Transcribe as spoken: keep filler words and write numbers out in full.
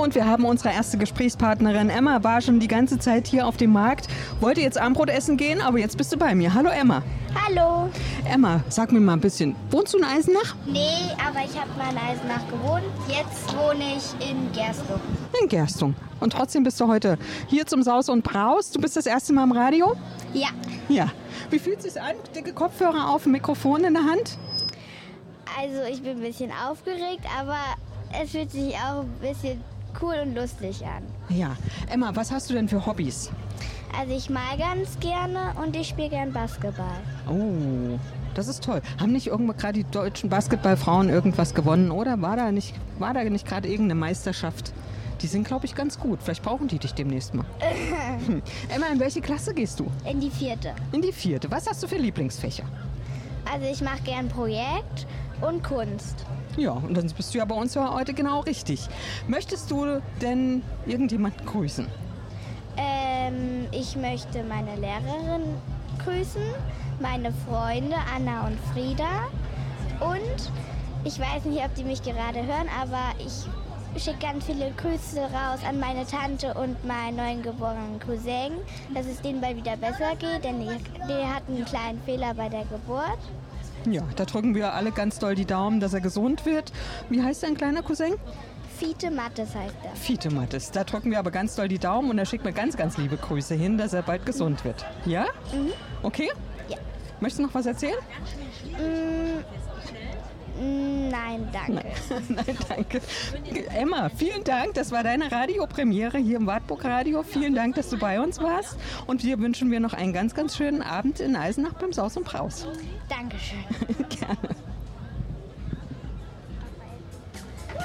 Und wir haben unsere erste Gesprächspartnerin. Emma war schon die ganze Zeit hier auf dem Markt, wollte jetzt Abendbrot essen gehen, aber jetzt bist du bei mir. Hallo Emma. Hallo. Emma, sag mir mal ein bisschen, wohnst du in Eisenach? Nee, aber ich habe mal in Eisenach gewohnt. Jetzt wohne ich in Gerstung. In Gerstung. Und trotzdem bist du heute hier zum Saus und Braus. Du bist das erste Mal im Radio? Ja. Ja. Wie fühlt es sich an? Dicke Kopfhörer auf, ein Mikrofon in der Hand? Also ich bin ein bisschen aufgeregt, aber es fühlt sich auch ein bisschen cool und lustig an. Ja. Emma, was hast du denn für Hobbys? Also ich mal ganz gerne und ich spiele gern Basketball. Oh, das ist toll. Haben nicht irgendwo gerade die deutschen Basketballfrauen irgendwas gewonnen, oder? War da nicht, war da nicht gerade irgendeine Meisterschaft? Die sind, glaube ich, ganz gut. Vielleicht brauchen die dich demnächst mal. hm. Emma, in welche Klasse gehst du? In die vierte. In die vierte. Was hast du für Lieblingsfächer? Also ich mache gern Projekt und Kunst. Ja, und dann bist du ja bei uns ja heute genau richtig. Möchtest du denn irgendjemanden grüßen? Ähm, ich möchte meine Lehrerin grüßen, meine Freunde Anna und Frieda und ich weiß nicht, ob die mich gerade hören, aber ich schicke ganz viele Grüße raus an meine Tante und meinen neuen geborenen Cousin, dass es denen bald wieder besser geht, denn die, die hatten einen kleinen Fehler bei der Geburt. Ja, da drücken wir alle ganz doll die Daumen, dass er gesund wird. Wie heißt dein kleiner Cousin? Fiete Mattes heißt er. Fiete Mattes. Da drücken wir aber ganz doll die Daumen und er schickt mir ganz, ganz liebe Grüße hin, dass er bald gesund wird. Ja? Mhm. Okay? Ja. Möchtest du noch was erzählen? Mm, nein, danke. Nein, nein, danke. Emma, vielen Dank. Das war deine Radiopremiere hier im Wartburg Radio. Vielen Dank, dass du bei uns warst. Und dir wünschen wir noch einen ganz, ganz schönen Abend in Eisenach beim Saus und Braus. Dankeschön. Gerne.